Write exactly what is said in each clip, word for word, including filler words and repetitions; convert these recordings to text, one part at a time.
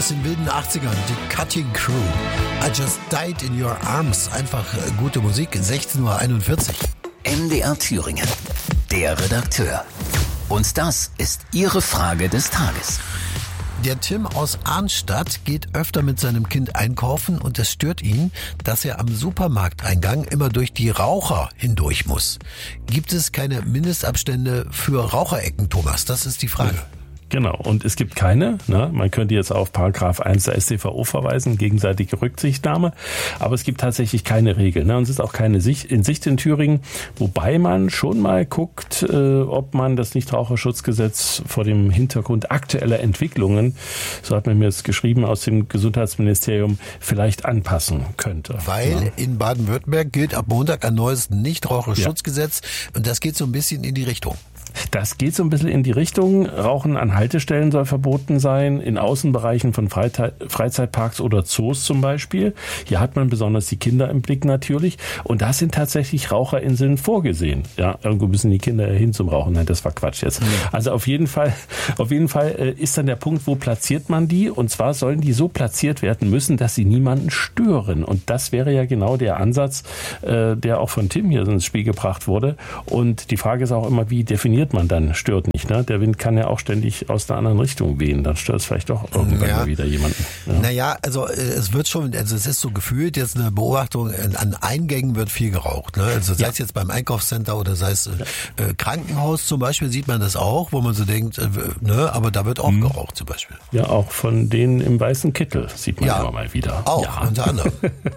Aus den wilden achtzigern, die Cutting Crew. I Just Died in Your Arms. Einfach äh, gute Musik, sechzehn Uhr einundvierzig. M D R Thüringen, der Redakteur. Und das ist Ihre Frage des Tages. Der Tim aus Arnstadt geht öfter mit seinem Kind einkaufen und es stört ihn, dass er am Supermarkteingang immer durch die Raucher hindurch muss. Gibt es keine Mindestabstände für Raucherecken, Thomas? Das ist die Frage. Genau, und es gibt keine. Ne? Man könnte jetzt auf Paragraph eins der S t V O verweisen, gegenseitige Rücksichtnahme. Aber es gibt tatsächlich keine Regel. Ne? Und es ist auch keine Sicht in Sicht in Thüringen, wobei man schon mal guckt, äh, ob man das Nichtraucherschutzgesetz vor dem Hintergrund aktueller Entwicklungen, so hat man mir jetzt geschrieben aus dem Gesundheitsministerium, vielleicht anpassen könnte. Weil ne? in Baden-Württemberg gilt ab Montag ein neues Nichtraucherschutzgesetz ja. Und das geht so ein bisschen in die Richtung. Das geht so ein bisschen in die Richtung. Rauchen an Haltestellen soll verboten sein, in Außenbereichen von Freizeitparks oder Zoos zum Beispiel. Hier hat man besonders die Kinder im Blick natürlich. Und da sind tatsächlich Raucherinseln vorgesehen. Ja, irgendwo müssen die Kinder hin zum Rauchen. Nein, das war Quatsch jetzt. Also auf jeden Fall, auf jeden Fall ist dann der Punkt, wo platziert man die? Und zwar sollen die so platziert werden müssen, dass sie niemanden stören. Und das wäre ja genau der Ansatz, der auch von Tim hier ins Spiel gebracht wurde. Und die Frage ist auch immer, wie definiert man dann, stört nicht. Ne? Der Wind kann ja auch ständig aus einer anderen Richtung wehen. Dann stört es vielleicht doch irgendwann ja. wieder jemanden. Ja. Naja, also es wird schon, also es ist so gefühlt jetzt eine Beobachtung, an Eingängen wird viel geraucht. Ne? Also sei ja. es jetzt beim Einkaufscenter oder sei es ja. äh, Krankenhaus zum Beispiel, sieht man das auch, wo man so denkt, äh, ne, aber da wird auch mhm. geraucht zum Beispiel. Ja, auch von denen im weißen Kittel sieht man ja. immer mal wieder. Auch, ja. unter anderem.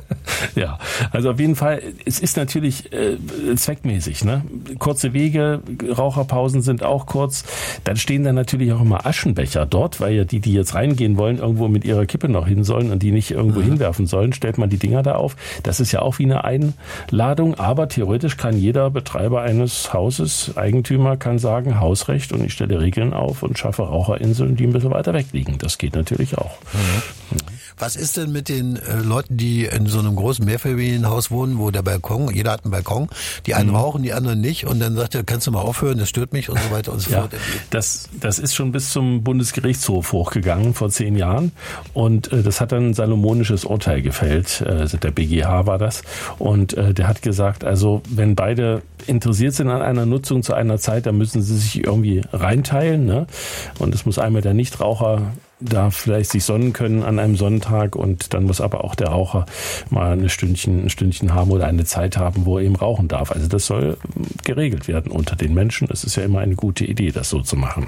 Ja, also auf jeden Fall, es ist natürlich äh, zweckmäßig. Ne? Kurze Wege, Raucherpausen sind auch kurz. Dann stehen da natürlich auch immer Aschenbecher dort, weil ja die, die jetzt reingehen wollen, irgendwo mit ihrer Kippe noch hin sollen und die nicht irgendwo mhm. hinwerfen sollen, stellt man die Dinger da auf. Das ist ja auch wie eine Einladung, aber theoretisch kann jeder Betreiber eines Hauses, Eigentümer, kann sagen, Hausrecht und ich stelle Regeln auf und schaffe Raucherinseln, die ein bisschen weiter weg liegen. Das geht natürlich auch. Mhm. Was ist denn mit den äh, Leuten, die in so einem großen Mehrfamilienhaus wohnen, wo der Balkon, jeder hat einen Balkon, die einen mhm. rauchen, die anderen nicht und dann sagt er, kannst du mal aufhören, das stört mich und so weiter und so ja, fort. Das, das ist schon bis zum Bundesgerichtshof hochgegangen vor zehn Jahren und äh, das hat dann ein salomonisches Urteil gefällt, äh, der B G H war das und äh, der hat gesagt, also wenn beide interessiert sind an einer Nutzung zu einer Zeit, dann müssen sie sich irgendwie reinteilen, ne? Und es muss einmal der Nichtraucher da vielleicht sich sonnen können an einem Sonntag und dann muss aber auch der Raucher mal eine Stündchen, ein Stündchen haben oder eine Zeit haben, wo er eben rauchen darf. Also das soll geregelt werden unter den Menschen. Es ist ja immer eine gute Idee, das so zu machen.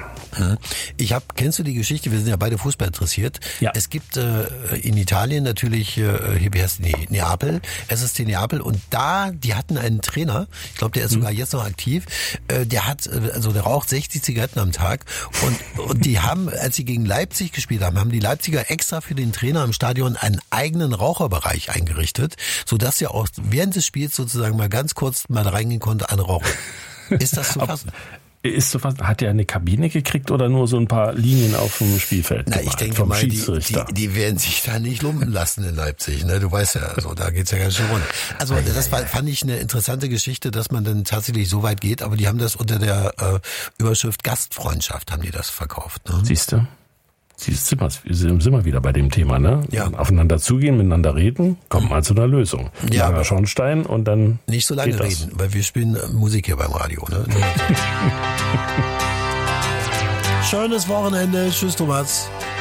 Ich habe, kennst du die Geschichte? Wir sind ja beide Fußball interessiert. Ja. Es gibt äh, in Italien natürlich, äh, hier wie heißt die, Neapel, S S C Neapel und da, die hatten einen Trainer, ich glaube, der ist sogar jetzt noch aktiv, äh, der hat, also der raucht sechzig Zigaretten am Tag und, und die haben, als sie gegen Leipzig gespielt haben, haben die Leipziger extra für den Trainer im Stadion einen eigenen Raucherbereich eingerichtet, sodass er auch während des Spiels sozusagen mal ganz kurz mal reingehen konnte an Rauchen. Ist das zu fassen? Ist zu fassen. Hat er eine Kabine gekriegt oder nur so ein paar Linien auf dem Spielfeld? Na, ich denke mal, die, die, die werden sich da nicht lumpen lassen in Leipzig. Ne? Du weißt ja, also, da geht's ja ganz schön rund. Also das war, fand ich eine interessante Geschichte, dass man dann tatsächlich so weit geht, aber die haben das unter der äh, Überschrift Gastfreundschaft haben die das verkauft. Ne? Siehst du? Siehst du, wir sind wir wieder bei dem Thema, ne? Ja. Aufeinander zugehen, miteinander reden, kommt mal zu einer Lösung. Ja. Langer Schornstein und dann nicht so lange reden, weil wir spielen Musik hier beim Radio. Ne? Schönes Wochenende. Tschüss, Thomas.